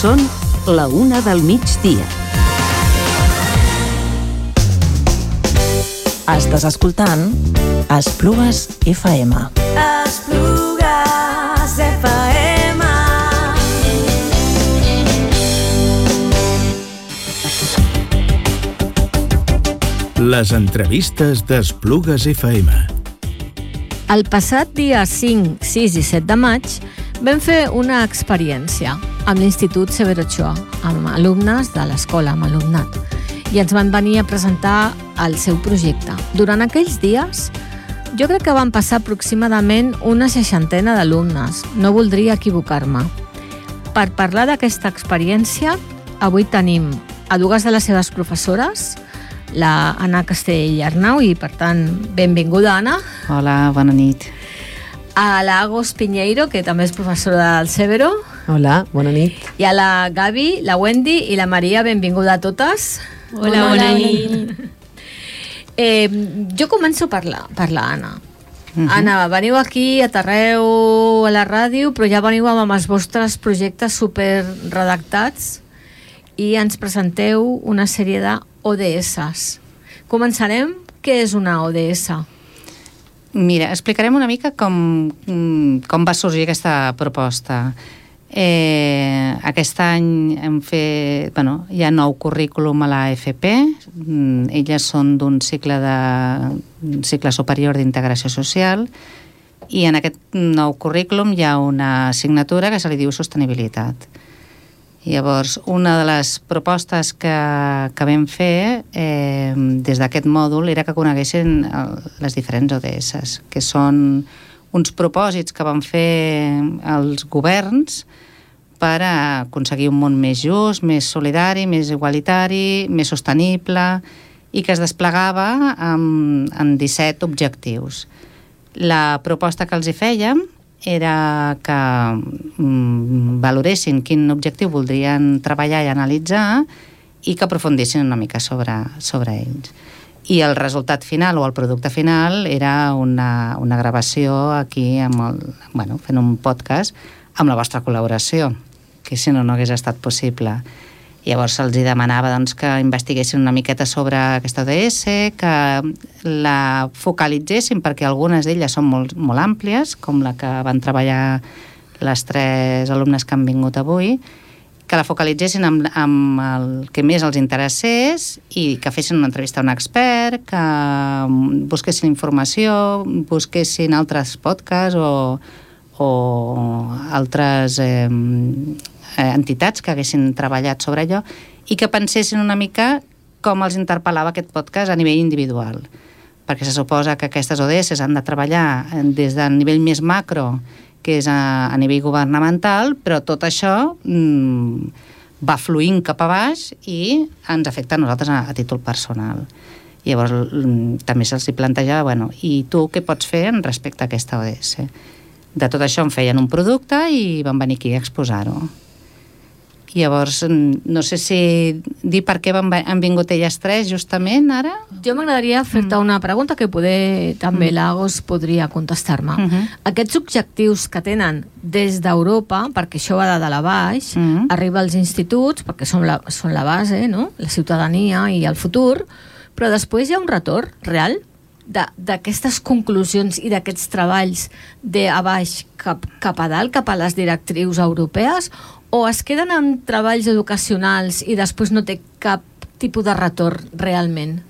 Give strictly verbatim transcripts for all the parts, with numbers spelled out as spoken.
Són la una del migdia. Estàs escoltant Esplugues F M. Esplugues F M. Les entrevistes d'Esplugues F M. El passat dia cinc, sis i set de maig vam fer una experiència amb l'Institut Severo Ochoa, amb alumnes de l'escola, amb alumnat, i ens van venir a presentar el seu projecte. Durant aquells dies, jo crec que van passar aproximadament una seixantena d'alumnes, no voldria equivocar-me. Per parlar d'aquesta experiència, avui tenim a dues de les seves professores, la Anna Castell Arnau, i per tant, benvinguda, Anna. Hola, bona nit. A la Agos Piñeiro, que també és professora del Severo. Hola, bona nit. I a la Gavi, la Wendy i la Maria, benvinguda a totes. Hola, Hola bona, bona nit. Eh, jo començo per la, per la Anna. Uh-huh. Anna, veniu aquí, aterreu a la ràdio, però ja veniu amb els vostres projectes super redactats i ens presenteu una sèrie de O D S. Començarem. Què és una O D S? Mira, explicarem una mica com, com va sorgir aquesta proposta. Eh, aquest any hem fet, bueno, hi ha nou currículum a la F P. Elles són d'un cicle, de, un cicle superior d'integració social, i en aquest nou currículum hi ha una assignatura que se li diu sostenibilitat. Llavors, una de les propostes que, que vam fer eh, des d'aquest mòdul era que coneguessin les diferents O D S, que són uns propòsits que van fer els governs per aconseguir un món més just, més solidari, més igualitari, més sostenible, i que es desplegava en, en disset objectius. La proposta que els hi fèiem era que mm, valoressin quin objectiu voldrien treballar i analitzar i que aprofundissin una mica sobre, sobre ells. I el resultat final o el producte final era una, una gravació aquí amb el, bueno, fent un podcast amb la vostra col·laboració, que si no no hagués estat possible. Llavors se'ls demanava doncs, que investiguessin una miqueta sobre aquesta O D S, que la focalitzessin, perquè algunes d'elles són molt, molt àmplies, com la que van treballar les tres alumnes que han vingut avui, que la focalitzessin amb, amb el que més els interessés i que fessin una entrevista a un expert, que busquessin informació, busquessin altres podcasts o, o altres eh, entitats que haguessin treballat sobre allò i que pensessin una mica com els interpel·lava aquest podcast a nivell individual, perquè se suposa que aquestes O D S han de treballar des del nivell més macro, que és a, a nivell governamental, però tot això mmm, va fluint cap a baix i ens afecta a nosaltres a, a títol personal. Llavors mm, també se'ls plantejava, bueno, i tu què pots fer en respecte a aquesta O D S? De tot això en feien un producte i van venir aquí a exposar-ho. Llavors, no sé si dir per què han vingut elles tres justament ara. Jo m'agradaria fer-te Mm. una pregunta que poder també Mm. l'Agos podria contestar-me. Mhm. Aquests objectius que tenen des d'Europa, perquè això va de dalt a baix, Mhm. arriba als instituts, perquè són la, són la base, no? La ciutadania i el futur, però després hi ha un retorn real d'aquestes conclusions i d'aquests treballs de a baix cap, cap a dalt, cap a les directrius europees, o es queden amb treballs educacionals i després no té cap tipus de retorn realment?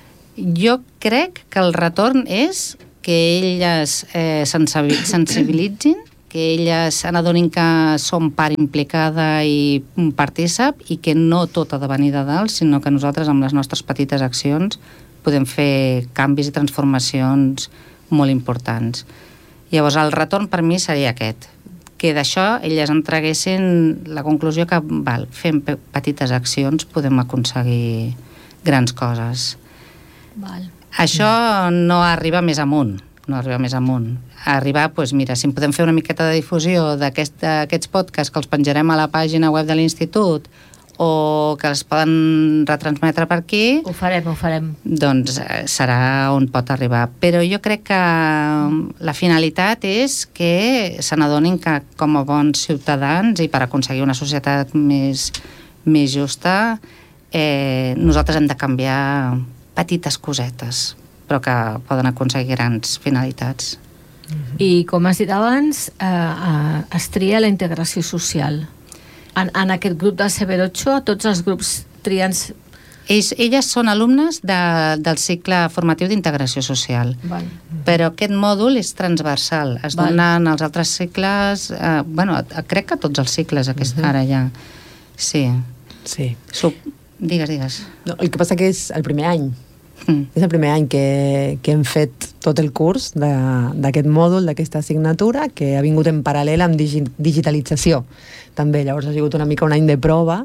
Jo crec que el retorn és que elles eh, sensibilitzin, que elles s'adonin que són part implicada i partícip i que no tot ha de venir de dalt, sinó que nosaltres amb les nostres petites accions podem fer canvis i transformacions molt importants. Llavors el retorn per mi seria aquest, que d'això elles en traguessin la conclusió que val, fent petites accions podem aconseguir grans coses. Val. Això no arriba més amunt, no arriba més amunt. Arribar, doncs mira, si en podem fer una miqueta de difusió d'aquests aquest podcasts que els penjarem a la pàgina web de l'Institut o que les poden retransmetre per aquí, Ho farem, ho farem. doncs eh, serà on pot arribar. Però jo crec que la finalitat és que se n'adonin que com a bons ciutadans i per aconseguir una societat més, més justa, eh, nosaltres hem de canviar petites cosetes, però que poden aconseguir grans finalitats. I com has dit abans, eh, eh, es tria la integració social. En, en aquest grup de Severo Ochoa, tots els grups trien... Ells, elles són alumnes de, del cicle formatiu d'integració social. Val. Però aquest mòdul és transversal. Es Val. donen als altres cicles... Eh, bueno, crec que tots els cicles aquest, uh-huh. ara ja. Sí. Sí. Sub, digues, digues. No, el que passa que és el primer any. Mm. És el primer any que, que hem fet tot el curs d'aquest mòdul, d'aquesta assignatura, que ha vingut en paral·lel amb digi digitalització. També, llavors ha sigut una mica un any de prova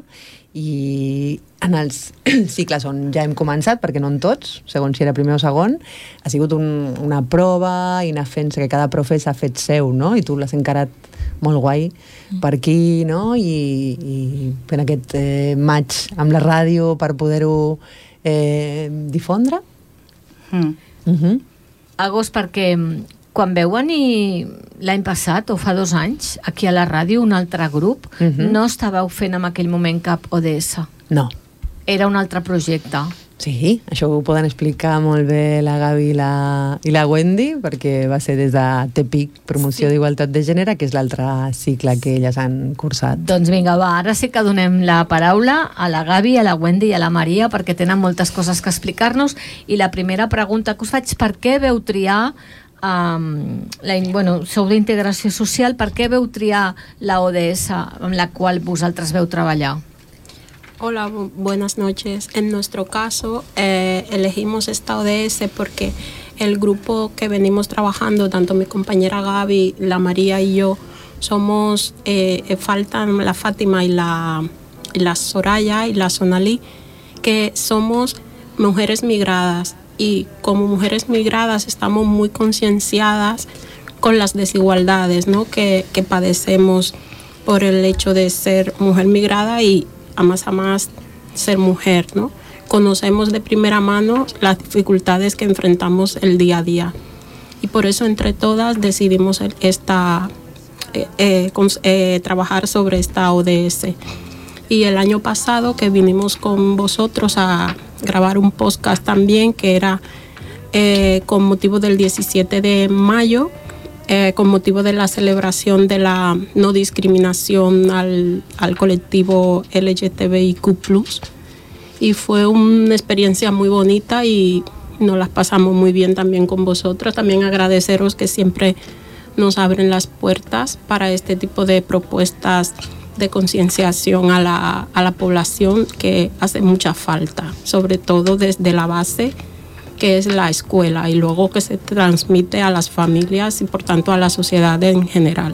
i en els cicles on ja hem començat, perquè no en tots, segons si era primer o segon, ha sigut un, una prova i anar fent que cada profe s'ha fet seu, no? I tu l'has encarat molt guai per aquí, no? I, i fent aquest eh, match amb la ràdio per poder-ho eh, difondre. Mm. Uh-huh. Agost, perquè quan veu venir l'any passat, o fa dos anys, aquí a la ràdio, un altre grup, Uh-huh. no estàveu fent en aquell moment cap O D S. No. Era un altre projecte. Sí, això ho poden explicar molt bé la Gavi i la, i la Wendy, perquè va ser des de Tepic, Promoció Sí. d'Igualtat de Gènere, que és l'altre cicle que elles han cursat. Doncs vinga, va, ara sí que donem la paraula a la Gavi, a la Wendy i a la Maria, perquè tenen moltes coses que explicar-nos. I la primera pregunta que us faig, per què veu triar, um, la, bueno, sou d'integració social, per què veu triar la O D S amb la qual vosaltres veu treballar? Hola, bu- buenas noches. En nuestro caso, eh, elegimos esta O D S porque el grupo que venimos trabajando, tanto mi compañera Gaby, la María y yo, somos, eh, faltan la Fátima y la, y la Soraya y la Sonali, que somos mujeres migradas. Y como mujeres migradas estamos muy concienciadas con las desigualdades, ¿no? que, que padecemos por el hecho de ser mujer migrada y a más a más ser mujer, ¿no? Conocemos de primera mano las dificultades que enfrentamos el día a día y por eso entre todas decidimos el- esta, eh, eh, cons- eh, trabajar sobre esta O D S. Y el año pasado que vinimos con vosotros a grabar un podcast también que era eh, con motivo del diecisiete de mayo, Eh, con motivo de la celebración de la no discriminación al, al colectivo L G T B I Q plus, y fue una experiencia muy bonita y nos las pasamos muy bien también con vosotros. También agradeceros que siempre nos abren las puertas para este tipo de propuestas de concienciación a la, a la población, que hace mucha falta, sobre todo desde la base, que es la escuela, y luego que se transmite a las familias y por tanto a la sociedad en general.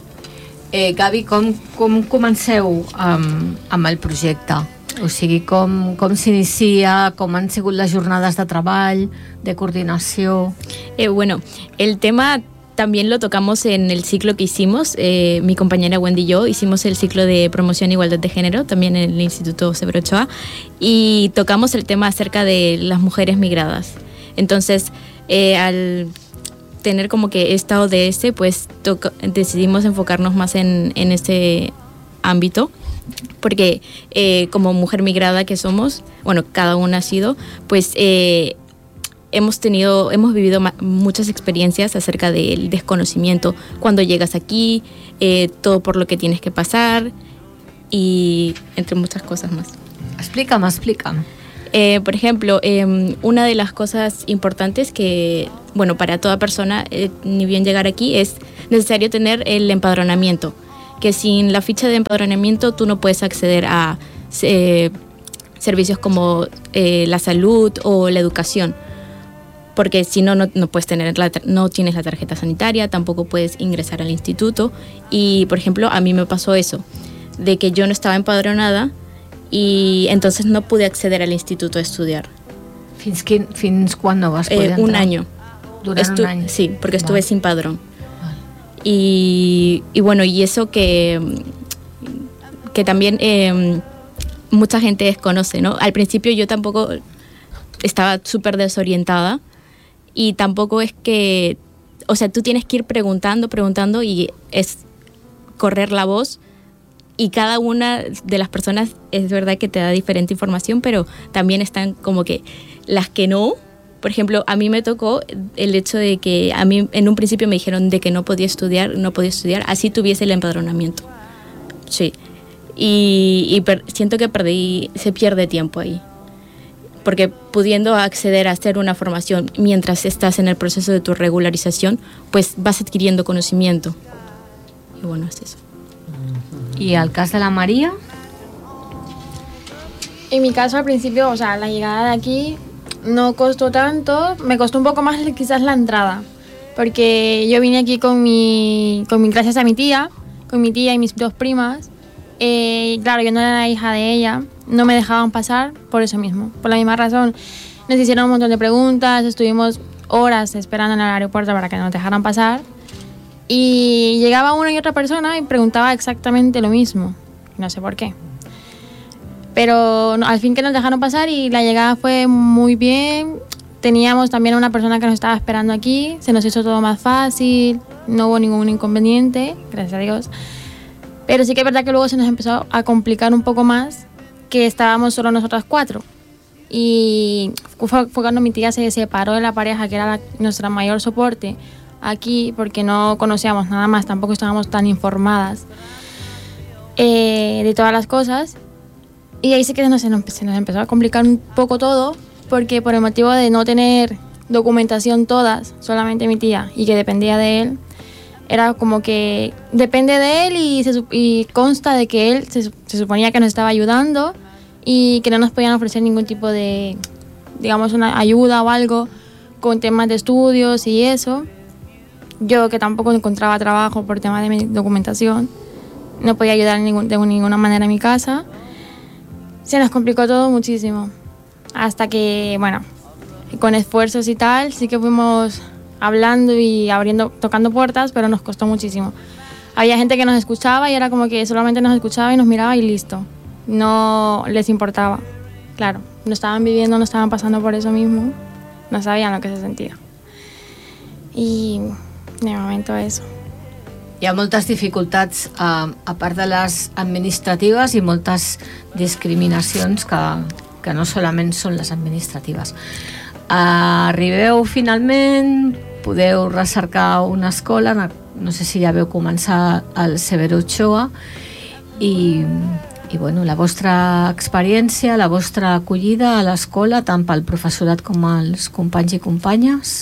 Eh, Gavi, com, com comenceu amb, amb el projecte? O sigui, com, com s'inicia, com han sigut les jornades de treball, de coordinació? Eh, bueno, el tema también lo tocamos en el ciclo que hicimos, eh, mi compañera Wendy y yo hicimos el ciclo de promoción e igualdad de género, también en el Instituto Severo Ochoa, y tocamos el tema acerca de las mujeres migradas. Entonces, eh, al tener como que esta O D S, pues toca- decidimos enfocarnos más en, en ese ámbito, porque eh, como mujer migrada que somos, bueno, cada una ha sido, pues... Eh, hemos tenido, hemos vivido ma- muchas experiencias acerca del desconocimiento cuando llegas aquí, eh, todo por lo que tienes que pasar y entre muchas cosas más. Explícame, explícame. Eh, por ejemplo, eh, una de las cosas importantes que, bueno, para toda persona, eh, ni bien llegar aquí, es necesario tener el empadronamiento, que sin la ficha de empadronamiento tú no puedes acceder a eh, servicios como eh, la salud o la educación. Porque si no, no, no puedes tener la, no tienes la tarjeta sanitaria, tampoco puedes ingresar al instituto. Y, por ejemplo, a mí me pasó eso, de que yo no estaba empadronada y entonces no pude acceder al instituto a estudiar. Fins, quin, fins quan no vas Eh, poder un entrar? año. Durant Estu- un any? Sí, porque estuve Vale. sin padrón. Vale. Y, y bueno, y eso que, que también eh, mucha gente desconoce, ¿no? Al principio yo tampoco estaba súper desorientada y tampoco es que, o sea, tú tienes que ir preguntando, preguntando y es correr la voz y cada una de las personas es verdad que te da diferente información, pero también están como que las que no. Por ejemplo, a mí me tocó el hecho de que a mí en un principio me dijeron de que no podía estudiar, no podía estudiar, así tuviese el empadronamiento. Sí. Y, y per, siento que perdí, se pierde tiempo ahí. Porque pudiendo acceder a hacer una formación mientras estás en el proceso de tu regularización, pues vas adquiriendo conocimiento. Y bueno, es eso. ¿Y al caso de la María? En mi caso, al principio, o sea, la llegada de aquí no costó tanto, me costó un poco más quizás la entrada, porque yo vine aquí con mi, con mi gracias a mi tía, con mi tía y mis dos primas. Eh, claro, yo no era la hija de ella, no me dejaban pasar por eso mismo, por la misma razón. Nos hicieron un montón de preguntas, estuvimos horas esperando en el aeropuerto para que nos dejaran pasar y llegaba una y otra persona y preguntaba exactamente lo mismo, no sé por qué. Pero no, al fin que nos dejaron pasar y la llegada fue muy bien. Teníamos también a una persona que nos estaba esperando aquí, se nos hizo todo más fácil, no hubo ningún inconveniente, gracias a Dios. Pero sí que es verdad que luego se nos empezó a complicar un poco más, que estábamos solo nosotras cuatro. Y fue, fue cuando mi tía se separó de la pareja, que era la, nuestra mayor soporte aquí, porque no conocíamos nada más, tampoco estábamos tan informadas eh, de todas las cosas. Y ahí sí que se nos, se nos empezó a complicar un poco todo, porque por el motivo de no tener documentación todas, solamente mi tía, y que dependía de él, era como que depende de él y, se, y consta de que él se, se suponía que nos estaba ayudando y que no nos podían ofrecer ningún tipo de, digamos, una ayuda o algo con temas de estudios y eso. Yo, que tampoco encontraba trabajo por temas de mi documentación, no podía ayudar ningún, de ninguna manera en mi casa. Se nos complicó todo muchísimo, hasta que, bueno, con esfuerzos y tal, sí que fuimos hablando y abriendo, tocando puertas, pero nos costó muchísimo. Había gente que nos escuchaba y era como que solamente nos escuchaba y nos miraba y listo. No les importaba. Claro, no estaban viviendo, no estaban pasando por eso mismo, no sabían lo que se sentía. I de momento eso. Hi ha moltes dificultats a, a part de les administratives i moltes discriminacions que, que no solament són les administratives. Arribeu finalment, podeu recercar una escola, no sé si ja veu començar el Severo Ochoa i, i bueno, la vostra experiència, la vostra acollida a l'escola, tant pel professorat com els companys i companyes.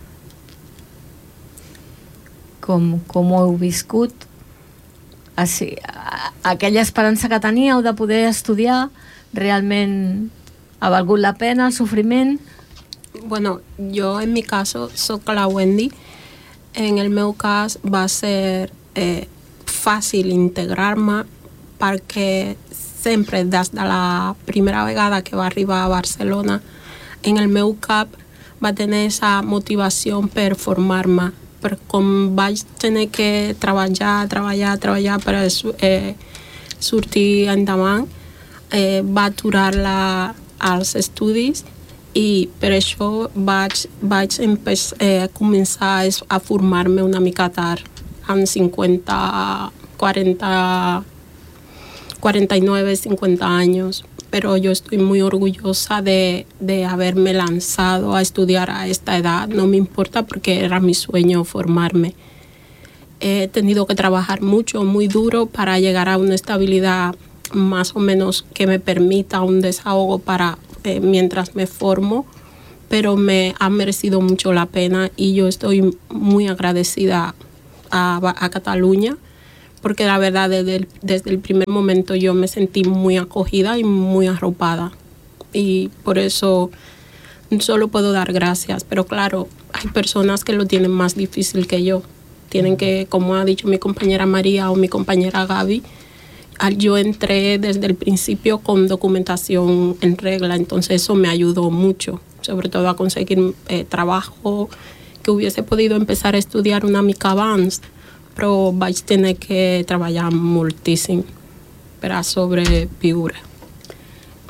Com, com ho heu viscut? Així, aquella esperança que teníeu de poder estudiar realment ha valgut la pena el sofriment? Bueno, yo en mi caso soy la Wendy. En el meu cas va ser eh, fàcil integrar-me perquè sempre des de la primera vegada que va arribar a Barcelona en el meu cap va tenir esa motivació per formar-me, per com vaig tenir que treballar, treballar, treballar per eh, sortir endavant, eh, va aturar la, els estudis i per això vaig, vaig empezar, eh, començar a formar-me una mica tard, amb cincuenta, cuarenta, cuarenta y nueve, cincuenta años. Pero yo estoy muy orgullosa de, de haberme lanzado a estudiar a esta edad. No me importa porque era mi sueño formarme. He tenido que trabajar mucho, muy duro para llegar a una estabilidad más o menos que me permita un desahogo para eh, mientras me formo, pero me ha merecido mucho la pena y yo estoy muy agradecida a, a Cataluña, porque la verdad desde el, desde el primer momento yo me sentí muy acogida y muy arropada y por eso solo puedo dar gracias, pero claro, hay personas que lo tienen más difícil que yo, tienen que, como ha dicho mi compañera María o mi compañera Gaby, yo entré desde el principio con documentación en regla, entonces eso me ayudó mucho, sobre todo a conseguir eh, trabajo, que hubiese podido empezar a estudiar una mica abans, però vaig tenir que treballar moltíssim per a sobreviure.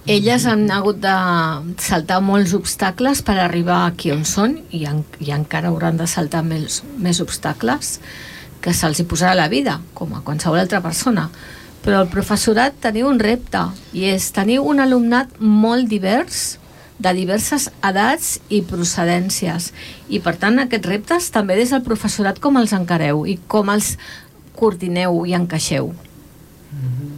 Elles han hagut de saltar molts obstacles per arribar aquí on són i, en, i encara hauran de saltar més, més obstacles que se'ls hi posarà la vida, com a qualsevol altra persona. Però el professorat teniu un repte i és teniu un alumnat molt divers, de diverses edats i procedències. I per tant aquests reptes també des del professorat com els encareu i com els coordineu i encaixeu. Mm-hmm.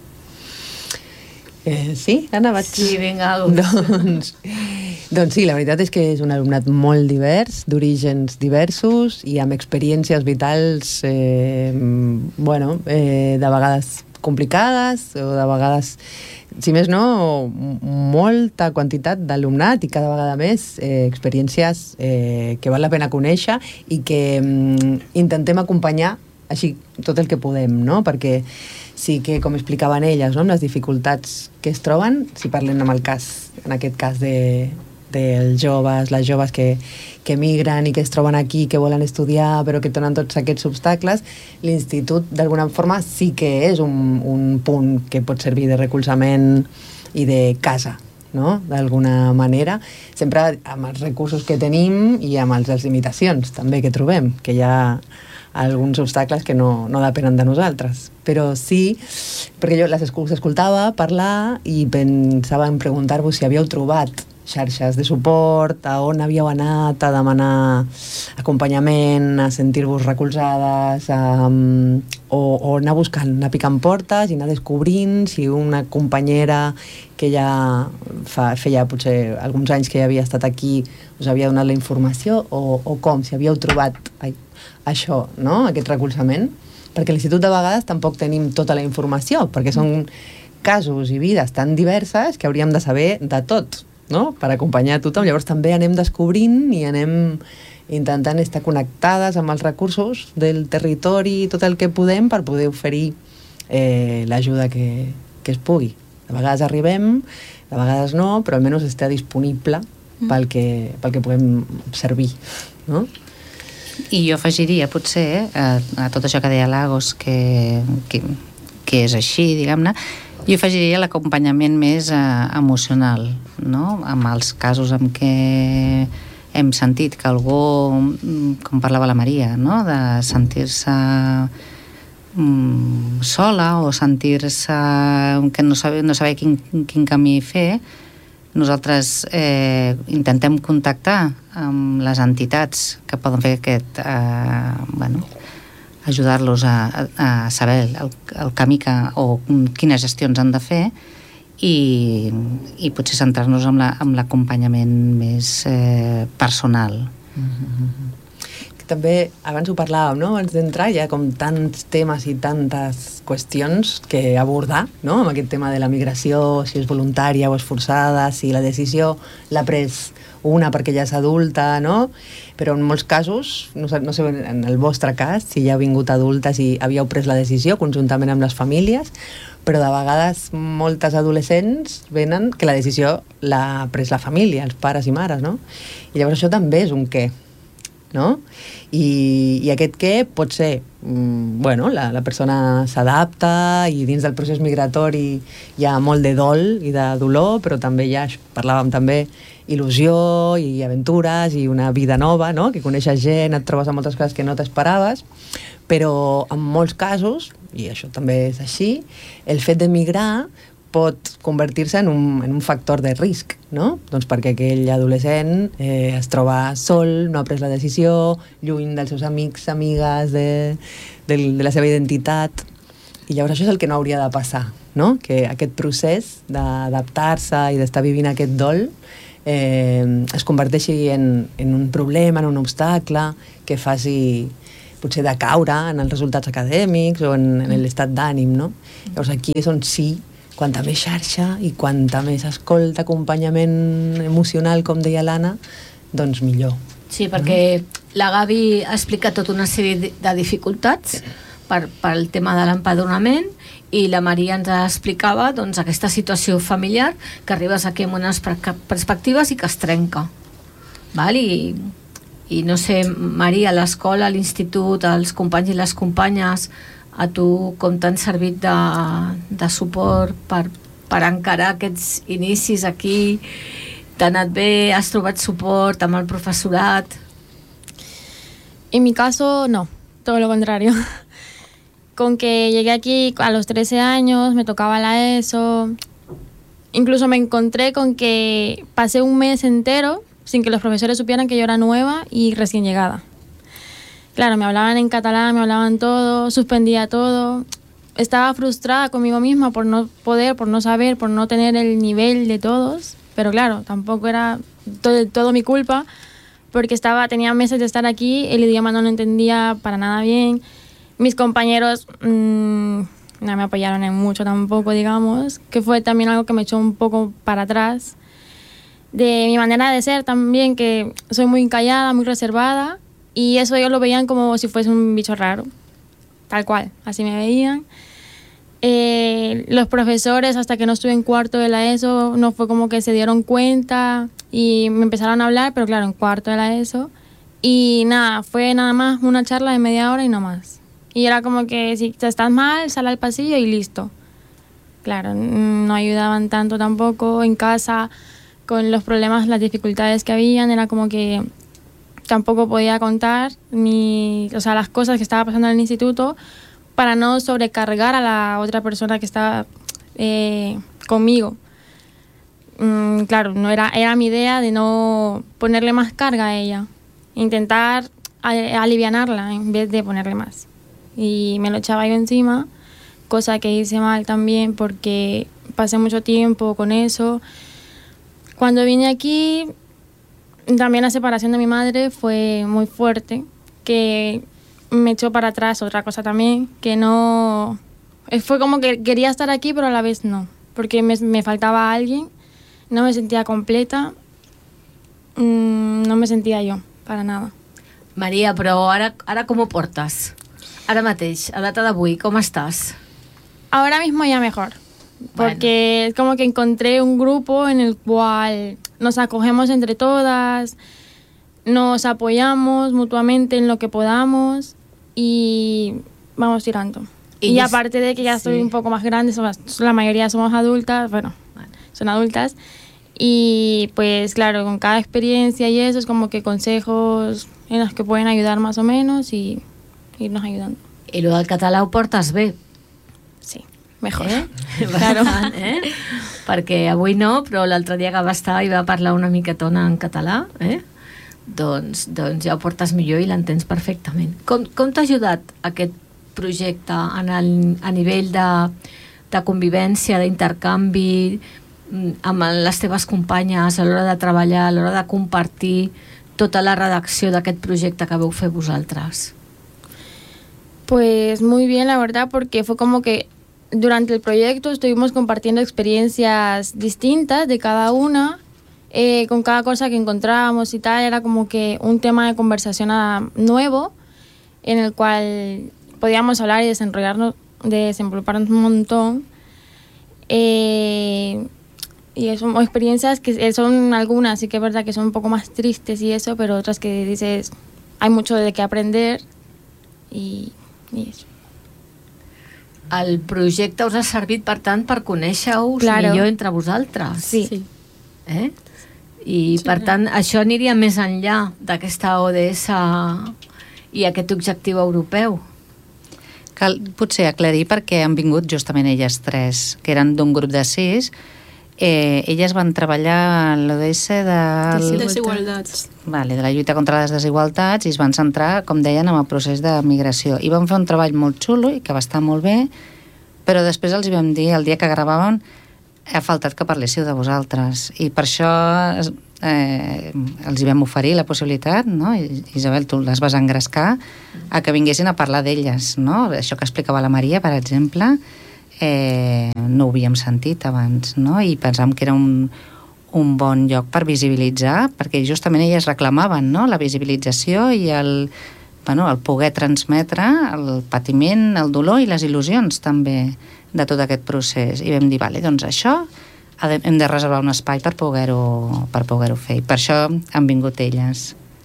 Eh, sí, Anna, vaig... Sí, vinga. Doncs, doncs sí, la veritat és que és un alumnat molt divers, d'orígens diversos i amb experiències vitals, eh, bueno, eh, de vegades complicades o de vegades, si més no, molta quantitat d'alumnat i cada vegada més eh, experiències eh, que val la pena conèixer i que mm, intentem acompanyar així tot el que podem, no? Perquè sí que, com explicaven elles, no? Amb les dificultats que es troben, si parlem amb el cas, en aquest cas de, dels joves, les joves que, que migren i que es troben aquí, que volen estudiar, però que tenen tots aquests obstacles, l'institut, d'alguna forma, sí que és un, un punt que pot servir de recolzament i de casa, no? D'alguna manera, sempre amb els recursos que tenim i amb les limitacions també que trobem, que hi ha alguns obstacles que no, no depenen de nosaltres. Però sí, perquè jo les escoltava parlar i pensava en preguntar-vos si havíeu trobat xarxes de suport, a on havíeu anat a demanar acompanyament, a sentir-vos recolzades, a, o, o anar buscant, anar picant portes i anar descobrint si una companyera que ja fa, feia potser alguns anys que ja havia estat aquí us havia donat la informació o, o com, si havíeu trobat ai, això, no? Aquest recolzament, perquè a l'institut de vegades tampoc tenim tota la informació, perquè són casos i vides tan diverses que hauríem de saber de tot, no? Per acompanyar a tothom. Llavors també anem descobrint i anem intentant estar connectades amb els recursos del territori, tot el que podem per poder oferir eh, l'ajuda que, que es pugui. De vegades arribem, de vegades no, però almenys està disponible pel que, pel que puguem servir, no? I jo afegiria, potser, a, a tot això que deia Lagos, que, que, que és així, diguem-ne, jo afegiria l'acompanyament més eh, emocional, no? Amb els casos en què hem sentit que algú, com parlava la Maria, no? De sentir-se mm, sola o sentir-se que no saber, no saber quin, quin camí fer. Nosaltres eh, intentem contactar amb les entitats que poden fer aquest, eh, bueno, ajudar-los a, a, a saber el, el camí que, o quines gestions han de fer i, i potser centrar-nos en l'acompanyament la, més eh, personal. Mm-hmm. També, abans ho parlàvem, no? Abans d'entrar, hi ha com tants temes i tantes qüestions que abordar, no? Amb aquest tema de la migració, si és voluntària o és forçada, si la decisió l'ha pres una perquè ja és adulta, no? Però en molts casos, no sé, no sé en el vostre cas, si ja heu vingut adultes i havíeu pres la decisió conjuntament amb les famílies, però de vegades moltes adolescents venen que la decisió l'ha pres la família, els pares i mares, no? I llavors això també és un què, no? I, i aquest què pot ser mm, bueno, la, la persona s'adapta i dins del procés migratori hi ha molt de dol i de dolor, però també hi ha, parlàvem també, il·lusió i aventures i una vida nova, no? Que coneixes gent, et trobes amb moltes coses que no t'esperaves, però en molts casos, i això també és així, el fet d'emigrar pot convertir-se en un, en un factor de risc, no? Doncs perquè aquell adolescent eh, es troba sol, no ha pres la decisió, lluny dels seus amics, amigues, de, de, de la seva identitat, i llavors això és el que no hauria de passar, no? Que aquest procés d'adaptar-se i d'estar vivint aquest dol eh, es converteixi en, en un problema, en un obstacle que faci potser de caure en els resultats acadèmics o en, en l'estat d'ànim, no? Llavors aquí és on sí, quanta més xarxa i quanta més escolta, acompanyament emocional, com deia l'Anna, doncs millor. Sí, perquè la Gavi ha explicat tota una sèrie de dificultats per, per el tema de l'empadronament i la Maria ens explicava doncs, aquesta situació familiar que arribes aquí amb unes perspectives i que es trenca. Val? I, i no sé, Maria, a l'escola, a l'institut, els companys i les companyes, a tu com t'han servit de, de suport per, per encarar aquests inicis aquí? T'ha anat bé? Has trobat suport amb el professorat? En mi caso, no, todo lo contrario. Con que llegué aquí a los trece años, me tocaba la ESO. Incluso me encontré con que pasé un mes entero sin que los profesores supieran que yo era nueva y recién llegada. Claro, me hablaban en catalán, me hablaban todo, suspendía todo. Estaba frustrada conmigo misma por no poder, por no saber, por no tener el nivel de todos. Pero claro, tampoco era todo, todo mi culpa, porque estaba, tenía meses de estar aquí, el idioma no lo entendía para nada bien. Mis compañeros mmm, no me apoyaron en mucho tampoco, digamos, que fue también algo que me echó un poco para atrás. De mi manera de ser también, que soy muy callada, muy reservada, y eso ellos lo veían como si fuese un bicho raro, tal cual, así me veían. Eh, los profesores, hasta que no estuve en cuarto de la ESO, no fue como que se dieron cuenta y me empezaron a hablar, pero claro, en cuarto de la ESO. Y nada, fue nada más una charla de media hora y no más. Y era como que si te estás mal, sal al pasillo y listo. Claro, no ayudaban tanto tampoco. En casa, con los problemas, las dificultades que habían, era como que tampoco podía contar ni, o sea, las cosas que estaba pasando en el instituto para no sobrecargar a la otra persona que estaba eh, conmigo. Mm, claro, no era, era mi idea de no ponerle más carga a ella, intentar alivianarla en vez de ponerle más. Y me lo echaba yo encima, cosa que hice mal también porque pasé mucho tiempo con eso. Cuando vine aquí, también la separación de mi madre fue muy fuerte, que me echó para atrás. Otra cosa también, que no... Fue como que quería estar aquí, pero a la vez no, porque me, me faltaba alguien, no me sentía completa, mmm, no me sentía yo, para nada. Maria, però ara, ara com ho portes? Ara mateix, a data d'avui, com estàs? Ahora mismo ya mejor, porque es como que encontré un grupo en el cual nos acogemos entre todas, nos apoyamos mutuamente en lo que podamos y vamos tirando. Y, y aparte de que ya sí. Soy un poco más grande, somos, la mayoría somos adultas, bueno, bueno, son adultas, y pues claro, con cada experiencia y eso es como que consejos en los que pueden ayudar más o menos y irnos ayudando. I lo del català ho portes bé? Sí, mejor. Eh? Claro. Eh? Perquè avui no, però l'altre dia que va estar i va parlar una miquetona en català, eh? doncs, doncs ja ho portes millor i l'entens perfectament. Com, com t'ha ajudat aquest projecte en el, a nivell de, de convivència, d'intercanvi amb les teves companyes a l'hora de treballar, a l'hora de compartir tota la redacció d'aquest projecte que veu fer vosaltres? Pues muy bien, la verdad, porque fue como que durante el proyecto estuvimos compartiendo experiencias distintas de cada una, eh, con cada cosa que encontrábamos y tal. Era como que un tema de conversación a, nuevo en el cual podíamos hablar y desenrollarnos, desenvolvernos un montón. Eh, y son experiencias que son algunas, sí que es verdad que son un poco más tristes y eso, pero otras que dices, hay mucho de qué aprender y... I això. El projecte us ha servit, per tant, per conèixer-us claro. millor entre vosaltres. Sí. sí. Eh? I, sí, per no. tant, això aniria més enllà d'aquesta O D S i aquest objectiu europeu. Cal potser aclarir perquè han vingut justament elles tres, que eren d'un grup de sis. Eh, elles van treballar en l'O D S de... Desigualtats. Vale, de la lluita contra les desigualtats i es van centrar, com deien, en el procés de migració. I van fer un treball molt xulo i que va estar molt bé, però després els hi vam dir, el dia que gravaven, ha faltat que parléssiu de vosaltres. I per això eh, els hi vam oferir la possibilitat, no? Isabel, tu les vas engrescar, a que vinguessin a parlar d'elles, no? Això que explicava la Maria, per exemple, Eh, no ho havíem sentit abans, no? I pensàvem que era un, un bon lloc per visibilitzar, perquè justament elles reclamaven, no? La visibilització i el, bueno, el poder transmetre el patiment, el dolor i les il·lusions també de tot aquest procés. I vam dir, vale, doncs això hem de reservar un espai per poder-ho per poder-ho fer. I per això han vingut elles.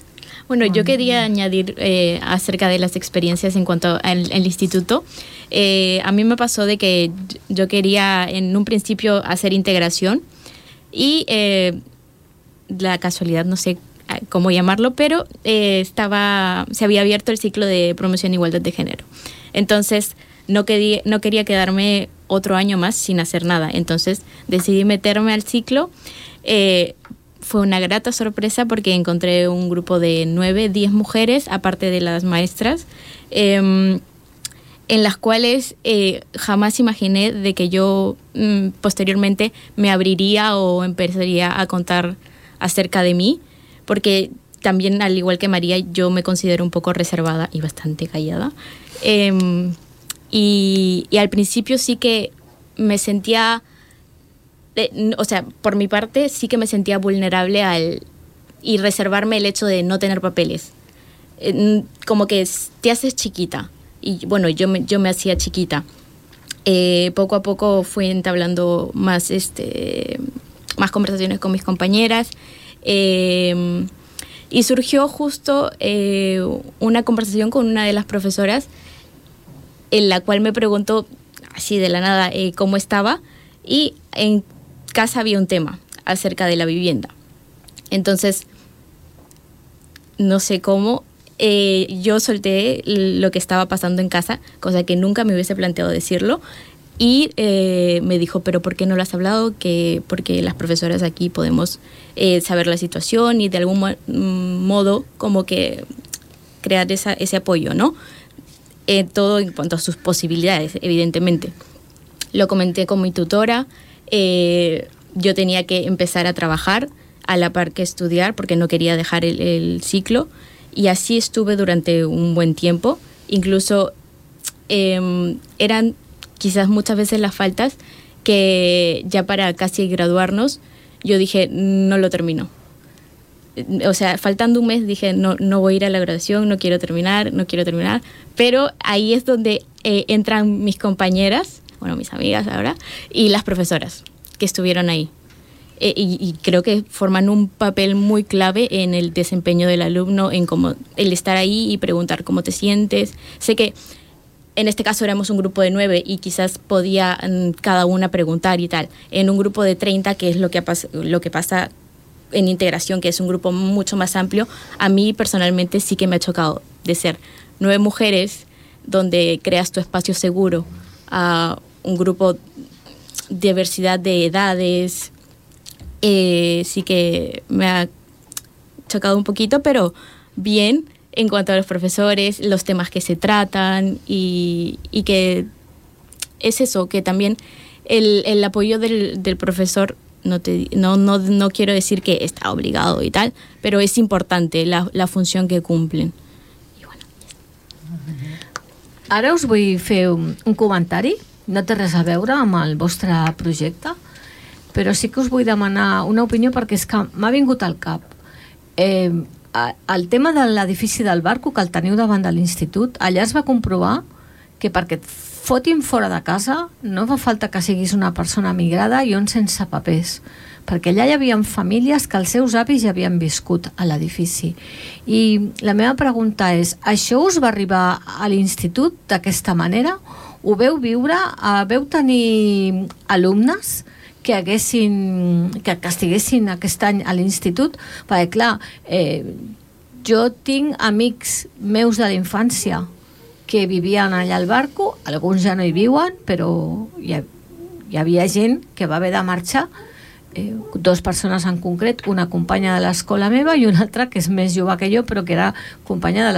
Bueno, yo quería añadir eh, acerca de las experiencias en cuanto al, al instituto. Eh, a mí me pasó de que yo quería en un principio hacer integración y eh, la casualidad, no sé cómo llamarlo, pero eh, estaba, se había abierto el ciclo de promoción e igualdad de género. Entonces, no quería, no quería quedarme otro año más sin hacer nada. Entonces, decidí meterme al ciclo. Eh, fue una grata sorpresa porque encontré un grupo de nueve, diez mujeres, aparte de las maestras, eh, en las cuales eh, jamás imaginé de que yo mm, posteriormente me abriría o empezaría a contar acerca de mí, porque también, al igual que María, yo me considero un poco reservada y bastante callada. Eh, y, y al principio sí que me sentía, eh, o sea, por mi parte sí que me sentía vulnerable al y reservarme el hecho de no tener papeles. Eh, como que te haces chiquita. Y bueno, yo me, yo me hacía chiquita. Eh, poco a poco fui entablando más, este, más conversaciones con mis compañeras. Eh, y surgió justo eh, una conversación con una de las profesoras en la cual me preguntó así de la nada eh, cómo estaba, y en casa había un tema acerca de la vivienda. Entonces, no sé cómo, eh, yo solté lo que estaba pasando en casa, cosa que nunca me hubiese planteado decirlo. Y eh, me dijo, pero ¿por qué no lo has hablado? Que porque las profesoras aquí podemos eh, saber la situación y de algún mo- modo como que crear esa, ese apoyo, ¿no? Eh, todo en cuanto a sus posibilidades, evidentemente. Lo comenté con mi tutora. Eh, yo tenía que empezar a trabajar a la par que estudiar porque no quería dejar el, el ciclo. Y así estuve durante un buen tiempo. Incluso eh, eran... quizás muchas veces las faltas que ya para casi graduarnos yo dije no lo termino, o sea, faltando un mes dije no, no voy a ir a la graduación, no quiero terminar, no quiero terminar, pero ahí es donde eh, entran mis compañeras, bueno, mis amigas ahora, y las profesoras que estuvieron ahí, eh, y, y creo que forman un papel muy clave en el desempeño del alumno, en cómo el estar ahí y preguntar cómo te sientes. Sé que en este caso éramos un grupo de nueve y quizás podía cada una preguntar y tal. En un grupo de treinta, que es lo que, pas- lo que pasa en integración, que es un grupo mucho más amplio, a mí personalmente sí que me ha chocado de ser nueve mujeres donde creas tu espacio seguro, a un grupo de diversidad de edades. Eh, sí que me ha chocado un poquito, pero bien, en cuanto a los profesores, los temas que se tratan y, y que es eso, que también el, el apoyo del, del profesor, no, te, no, no, no quiero decir que está obligado y tal, pero es importante la, la función que cumplen. I bueno. Ara us vull fer un, un comentari, no té res a veure amb el vostre projecte, però sí que us vull demanar una opinió perquè és que m'ha vingut al cap. Eh, el tema de l'edifici del Barco, que el teniu davant de l'institut, allà es va comprovar que perquè et fotin fora de casa no fa falta que siguis una persona migrada i un sense papers, perquè allà hi havia famílies que els seus avis ja havien viscut a l'edifici. I la meva pregunta és, això us va arribar a l'institut d'aquesta manera? Ho veu viure? Veu tenir alumnes que haguessin, que, que estiguessin aquest any a l'institut? Perquè, clar, eh, jo tinc amics meus de la infància que vivien allà al Barco, alguns ja no hi viuen, però hi, ha, hi havia gent que va haver de marxar, eh, dues persones en concret, una companya de l'escola meva i una altra que és més jove que jo, però que era companya de